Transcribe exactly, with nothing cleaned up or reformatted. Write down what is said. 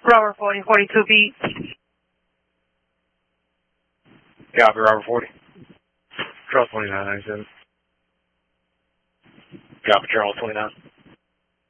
Robert forty, forty-two feet. Copy, Robert forty. Charles twenty-nine ninety-seven. Copy, Charles twenty-nine.